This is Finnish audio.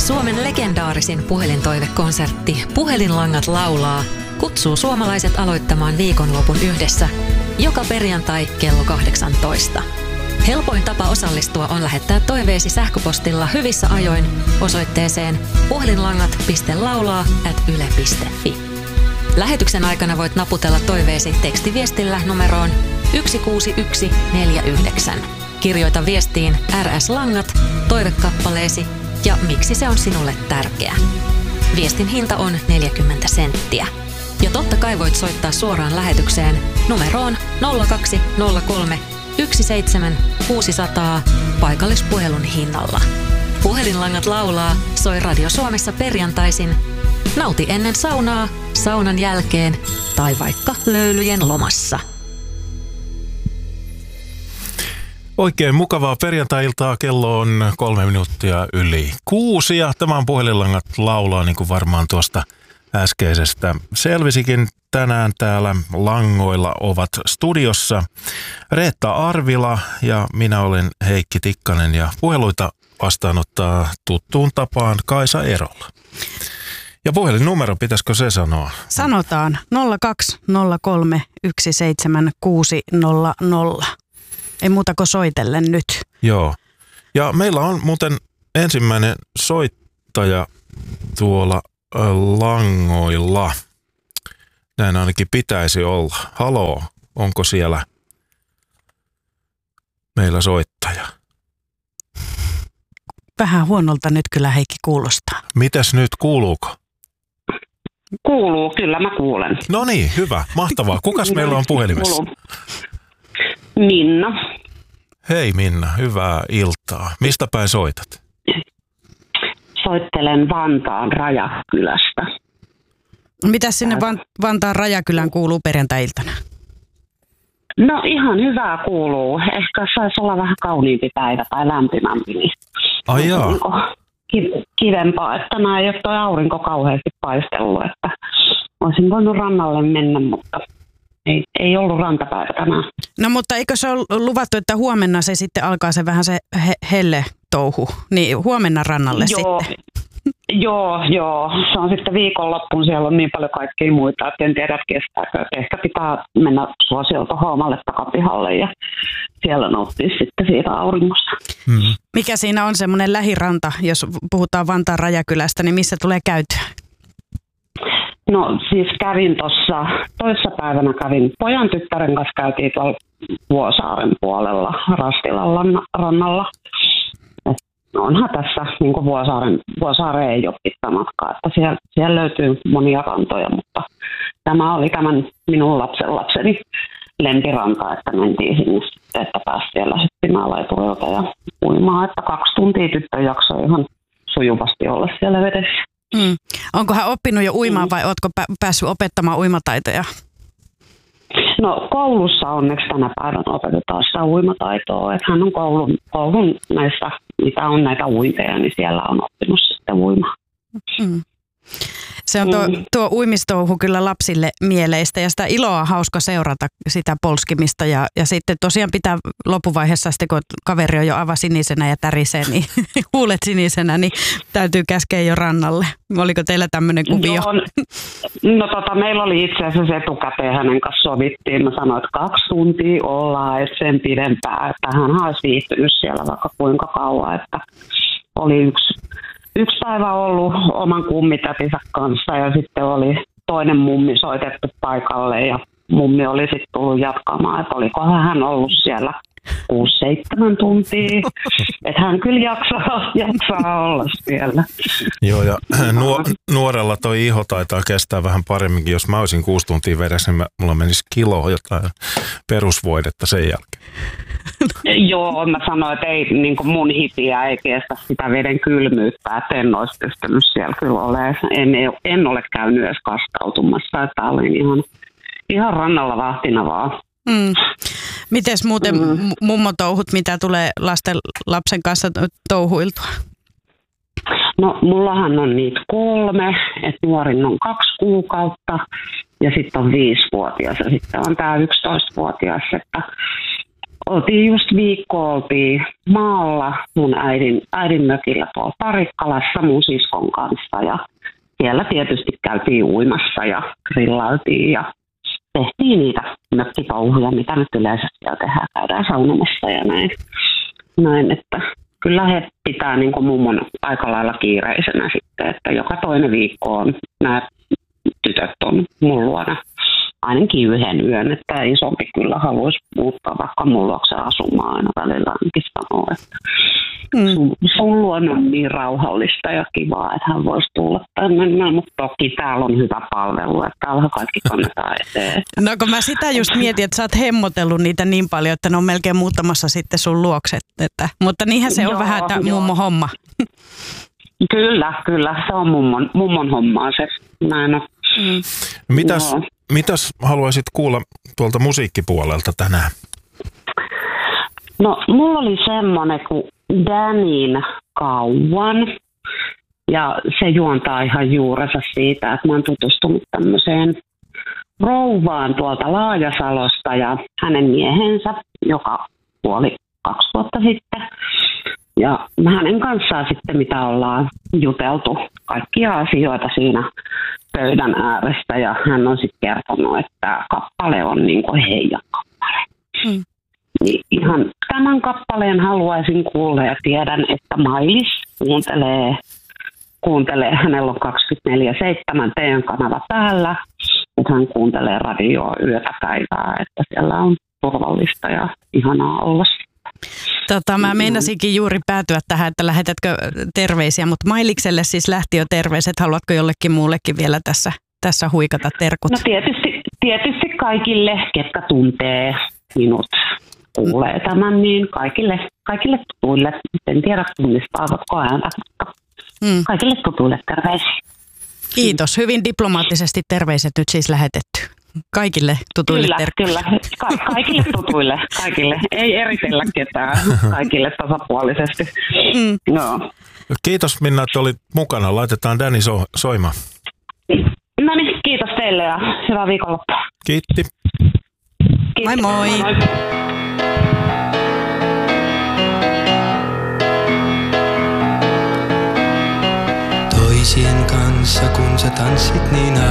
Suomen legendaarisin puhelintoivekonsertti Puhelinlangat laulaa kutsuu suomalaiset aloittamaan viikonlopun yhdessä joka perjantai kello 18. Helpoin tapa osallistua on lähettää toiveesi sähköpostilla hyvissä ajoin osoitteeseen puhelinlangat.laulaa@yle.fi. Lähetyksen aikana voit naputella toiveesi tekstiviestillä numeroon 16149. Kirjoita viestiin RS Langat, toivekappaleesi ja miksi se on sinulle tärkeä. Viestin hinta on 40 senttiä. Ja totta kai voit soittaa suoraan lähetykseen numeroon 0203 17600 paikallispuhelun hinnalla. Puhelinlangat laulaa soi Radio Suomessa perjantaisin. Nauti ennen saunaa, saunan jälkeen tai vaikka löylyjen lomassa. Oikein mukavaa perjantai-iltaa. Kello on 3 minuuttia yli 6 ja tämä on Puhelinlangat laulaa, niin kuin varmaan tuosta äskeisestä selvisikin. Tänään täällä langoilla ovat studiossa Reetta Arvila ja minä olen Heikki Tikkanen ja puheluita vastaanottaa tuttuun tapaan Kaisa Erola. Ja puhelinnumero, pitäisikö se sanoa? Sanotaan 0203 17600. Ei muuta kuin soitellen nyt. Joo. Ja meillä on muuten ensimmäinen soittaja tuolla langoilla. Näin ainakin pitäisi olla. Haloo, onko siellä meillä soittaja? Vähän huonolta nyt kyllä Heikki kuulostaa. Mitäs nyt, kuuluuko? Kuuluu, kyllä mä kuulen. No niin, hyvä, mahtavaa. Kukas meillä on puhelimessa? Minna. Hei Minna, hyvää iltaa. Mistä päin soitat? Soittelen Vantaan Rajakylästä. Mitäs sinne Vantaan Rajakylään kuuluu perjantai-iltana? No ihan hyvää kuuluu. Ehkä saisi olla vähän kauniimpi päivä tai lämpimämpi. Niin ai jaa. Kivempaa, että nämä ei ole tuo aurinko kauheasti paistellut. Että olisin voinut rannalle mennä, mutta ei ollut rantapäivä tänään. No mutta eikö se ole luvattu, että huomenna se sitten alkaa se vähän se helle touhu, niin huomenna rannalle sitten? Joo. Se on sitten viikonloppuun, siellä on niin paljon kaikkia muita, että en tiedä kestääkö. Ehkä pitää mennä suosiolta omalle takapihalle ja siellä nauttia sitten siitä auringosta. Mm-hmm. Mikä siinä on semmoinen lähiranta, jos puhutaan Vantaan Rajakylästä, niin missä tulee käytyä? No siis kävin tuossa, toissapäivänä pojan tyttären kanssa, käytiin tuolla Vuosaaren puolella Rastilan rannalla. Onhan tässä niin kuin Vuosaareen ei ole pitkä matka, että siellä löytyy monia rantoja, mutta tämä oli tämän minun lapsenlapseni lempiranta, että mentiin sinne sitten, että pääsi siellä hyppimään laiturilta ja uimaan, että 2 tuntia tyttö jaksoi ihan sujuvasti olla siellä vedessä. Mm. Onko hän oppinut jo uimaan vai oletko päässyt opettamaan uimataitoja? No koulussa onneksi tänä päivänä opetetaan sitä uimataitoa, että hän on koulun näissä, mitä on näitä uinteja, niin siellä on oppinut sitten uimaan. Mm. Se on tuo uimistouhu kyllä lapsille mieleistä ja sitä iloa on hauska seurata sitä polskimista ja sitten tosiaan pitää loppuvaiheessa sitten kun kaveri on jo aivan sinisenä ja tärisee, niin huulet sinisenä, niin täytyy käskeä jo rannalle. Oliko teillä tämmöinen kuvio? Joo, meillä oli itse asiassa etukäteen hänen kanssa sovittiin. Mä sanoin, että 2 tuntia ollaan, että sen pidempään, että hän olisi viihtynyt siellä vaikka kuinka kauan, että oli yksi päivä ollut oman kummitätinsä kanssa ja sitten oli toinen mummi soitettu paikalle ja mummi oli sitten tullut jatkamaan, että olikohan hän ollut siellä 6-7 tuntia, että hän kyllä jaksaa olla siellä. Joo, ja nuorella toi iho taitaa kestää vähän paremminkin. Jos mä olisin 6 tuntia vedessä, niin mulla menisi kilo jotain perusvoidetta sen jälkeen. Joo, mä sanoin, että ei, niin kuin mun hipiä ei kestä sitä veden kylmyyttä, että en olisi pystynyt siellä kyllä olemaan. En ole käynyt edes kastautumassa, että olin ihan rannalla vahtina vaan. Mm. Mites muuten mummotouhut, mitä tulee lapsen kanssa touhuiltua? No mullahan on niitä 3, että nuorin on 2 kuukautta ja sitten on 5-vuotias ja sitten on tämä 11-vuotias, että oltiin just oltiin maalla mun äidin mökillä tuolla Parikkalassa mun siskon kanssa ja siellä tietysti käytiin uimassa ja grillailtiin ja tehtiin niitä mökkitouhuja, mitä nyt yleensä siellä tehdään, käydään saunomassa ja näin, että kyllä he pitää niin kuin mummon aika lailla kiireisenä sitten, että joka toinen viikko on nämä tytöt on mun luona ainakin yhden yön, että isompi kyllä haluaisi muuttaa vaikka mun luokse asumaan aina välillä ainakin sanoo, että sun luona on niin rauhallista ja kivaa, että hän voisi tulla tänne, mutta toki täällä on hyvä palvelu, että täällä kaikki kannetaan eteen. No kun mä sitä just mietin, että sä oot hemmotellut niitä niin paljon, että ne on melkein muuttamassa sitten sun luokset, mutta niinhän se on vähän tämä mummon homma. Kyllä, se on mummon hommaa se, näin on. Mitäs haluaisit kuulla tuolta musiikkipuolelta tänään? No, mulla oli semmoinen kuin Danin Kauan. Ja se juontaa ihan juurensa siitä, että mä oon tutustunut tämmöiseen rouvaan tuolta Laajasalosta ja hänen miehensä, joka kuoli 2 vuotta sitten. Ja hänen kanssaan sitten, mitä ollaan juteltu, kaikkia asioita siinä pöydän äärestä. Ja hän on sitten kertonut, että tämä kappale on niin kuin heidän kappale. Niin ihan tämän kappaleen haluaisin kuulla ja tiedän, että Mailis kuuntelee, hänellä on 24/7 teidän kanava päällä, että hän kuuntelee radioa yötä päivää, että siellä on turvallista ja ihanaa olla. Mä meinasinkin juuri päätyä tähän, että lähetätkö terveisiä, mutta Mailikselle siis lähti jo terveiset. Haluatko jollekin muullekin vielä tässä huikata terkut? No tietysti kaikille, ketkä tuntee minut, kuulee tämän, niin kaikille tutuille. En tiedä tunnistaavatko ääntä, mutta kaikille tutuille terveisiä. Kiitos. Hyvin diplomaattisesti terveiset nyt siis lähetetty. Kaikille tutuille Kyllä. Kaikille tutuille. Kaikille. Ei eritellä ketään. Kaikille tasapuolisesti. No. Kiitos Minna, että olit mukana. Laitetaan Dani soimaan. No niin, kiitos teille ja hyvää viikonloppua. Kiitti. Moi moi. Toisien kanssa kun sä tanssit niin